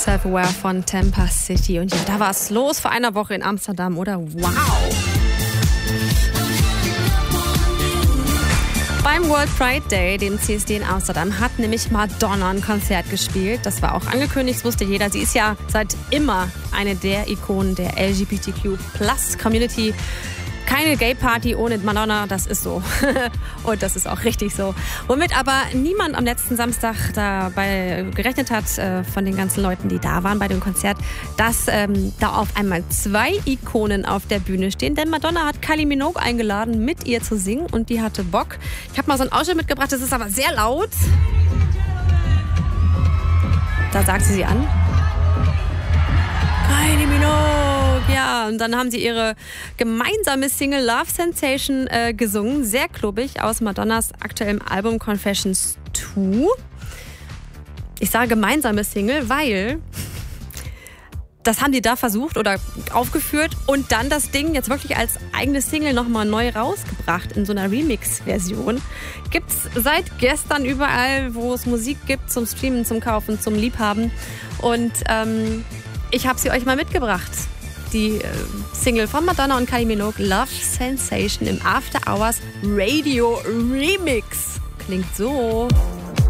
Self-Aware von Tampa City. Und ja, da war es los vor einer Woche in Amsterdam, oder? Wow! Beim World Pride Day, dem CSD in Amsterdam, hat nämlich Madonna ein Konzert gespielt. Das war auch angekündigt, das wusste jeder. Sie ist ja seit immer eine der Ikonen der LGBTQ+-Community. Keine Gay-Party ohne Madonna, das ist so. Und das ist auch richtig so. Womit aber niemand am letzten Samstag dabei gerechnet hat, von den ganzen Leuten, die da waren bei dem Konzert, dass da auf einmal 2 Ikonen auf der Bühne stehen. Denn Madonna hat Kylie Minogue eingeladen, mit ihr zu singen, und die hatte Bock. Ich habe mal so einen Ausschnitt mitgebracht, das ist aber sehr laut. Da sagt sie an. Kylie Minogue. Ja, und dann haben sie ihre gemeinsame Single Love Sensation gesungen. Sehr klubbig, aus Madonnas aktuellem Album Confessions 2. Ich sage gemeinsame Single, weil das haben die da versucht oder aufgeführt und dann das Ding jetzt wirklich als eigene Single nochmal neu rausgebracht in so einer Remix-Version. Gibt's seit gestern überall, wo es Musik gibt, zum Streamen, zum Kaufen, zum Liebhaben. Und ich habe sie euch mal mitgebracht. Die Single von Madonna und Kylie Minogue, Love Sensation im After Hours Radio Remix. Klingt so.